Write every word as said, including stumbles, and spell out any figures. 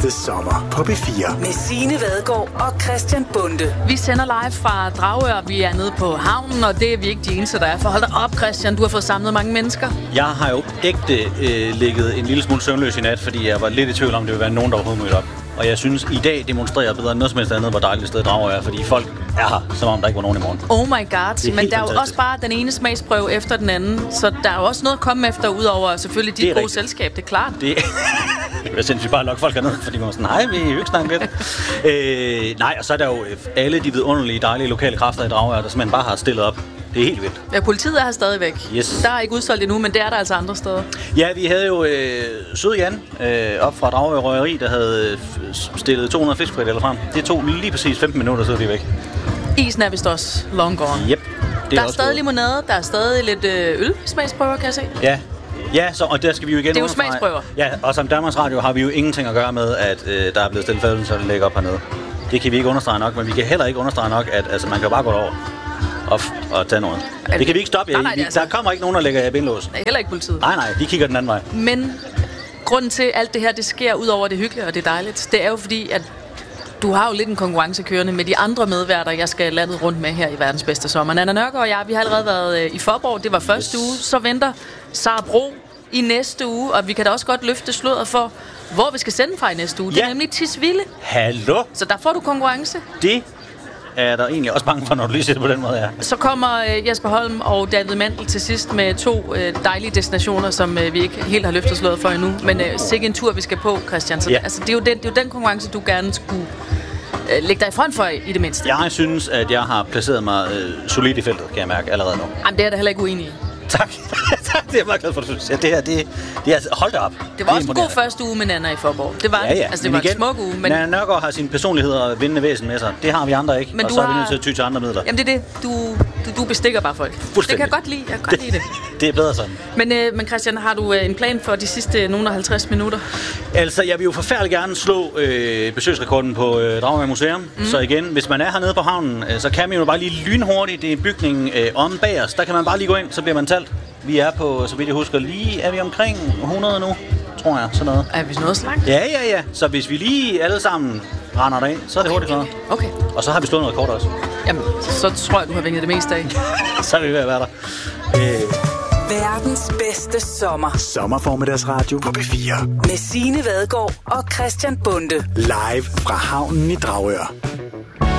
bedste sommer på B fire. Med Signe Vadgaard og Christian Bonde. Vi sender live fra Dragør. Vi er nede på havnen, og det er vi ikke de eneste, der er. For hold da op, Christian. Du har fået samlet mange mennesker. Jeg har jo ægte øh, ligget en lille smule søvnløs i nat, fordi jeg var lidt i tvivl om, det ville være nogen, der overhovedet mødte op. Og jeg synes, i dag demonstrerer bedre end noget som helst andet, hvor dejligt sted Dragør er, fordi folk er her, som om der ikke var nogen i morgen. Oh my god. Men der er jo også bare den ene smagsprøve efter den anden, så der er jo også noget at komme efter, udover selvfølgelig dit gode rigtigt. Selskab, det er klart. Det er sindssygt bare at lokke folk herned, fordi man er sådan, nej, vi er jo ikke snakket lidt. øh, nej, og så er der jo alle de vidunderlige, dejlige lokale kræfter i Dragør, der simpelthen bare har stillet op. Det er helt vildt. Ja, politiet er her stadigvæk. Yes. Der er ikke udsolgt endnu, men det er der altså andre steder. Ja, vi havde jo øh, Sød Jan øh, op fra Dragør Røgeri, der havde stillet to hundrede fiskfrikadeller frem. Det tog lige præcis femten minutter, så er de væk. Isen er vist også long gone. Yep. Der er, er stadig limonade, der er stadig lidt øh, øl-smagsprøver, kan jeg se. Ja. Ja, så, og der skal vi jo igen. Det er jo smagsprøver. Ja, og som Danmarks Radio har vi jo ingenting at gøre med, at øh, der er blevet stillet fadøl, så det ligger op hernede. Det kan vi ikke understrege nok, men vi kan heller ikke understrege nok, at altså, man kan bare gå over og, og tage noget. Det kan vi ikke stoppe. Nej, nej, vi, altså... Der kommer ikke nogen, der lægger jer bindlås. Nej, heller ikke politiet. Nej, nej, de kigger den anden vej. Men grunden til, alt det her, det sker ud over det hyggelige og det er dejligt, det er jo fordi, at du har jo lidt en konkurrence kørende med de andre medværter, jeg skal landet rundt med her i verdens bedste sommer. Nanna Nørgaard og jeg, vi har allerede været øh, i Faaborg. Det var første yes. uge. Så venter Sara Bro i næste uge, og vi kan da også godt løfte sløret for, hvor vi skal sende fra i næste uge. Ja. Det er nemlig Tisvilde. Hallo? Så der får du konkurrence. Det er der egentlig også bange for, når du lige siger det på den måde, ja. Så kommer øh, Jesper Holm og David Mandel til sidst med to øh, dejlige destinationer, som øh, vi ikke helt har løftet slået for endnu. Men øh, sikke en tur, vi skal på, Christian. Så, ja. altså, det, er jo den, det er jo den konkurrence, du gerne skulle øh, lægge dig i front for i, i det mindste. Jeg synes, at jeg har placeret mig øh, solidt i feltet, kan jeg mærke allerede nu. Jamen, det er jeg da heller ikke uenig i. Tak. tak, det er jeg meget glad for, at du siger. Det her, det, det er, hold da op. Det var det også en god første uge med Nanna i Faaborg. Det var, ja, ja. altså, det var igen, en smuk uge. Men Nanna Nørgaard har sin personlighed og vindende væsen med sig. Det har vi andre ikke, men og så har... er vi nødt til at ty til andre midler. Jamen det er det. Du, du, du bestikker bare folk. Det kan jeg godt lide. Jeg kan godt det, lide det. Det er bedre sådan. Men, øh, men Christian, har du øh, en plan for de sidste nogle halvtreds minutter? Altså, jeg vil jo forfærdeligt gerne slå øh, besøgsrekorden på øh, Dragør Museum. Mm. Så igen, hvis man er hernede på havnen, øh, så kan man jo bare lige lynhurtigt. Det er bygningen øh, om bag os. Der kan man bare lige gå ind, så bliver man talt. Vi er på, så vidt jeg husker, lige er vi omkring hundrede nu, tror jeg, sådan noget. Er vi noget slankt? Ja, ja, ja. Så hvis vi lige alle sammen render derind, så er det okay, hurtigt okay. noget. Okay. Og så har vi slået noget kort også. Jamen, så tror jeg, du har vinget det meste af. Så er vi ved at være der. Øh. Verdens bedste sommer. Sommerformiddagsradio på B fire. Med Signe Vadgaard og Christian Bonde. Live fra havnen i Dragør.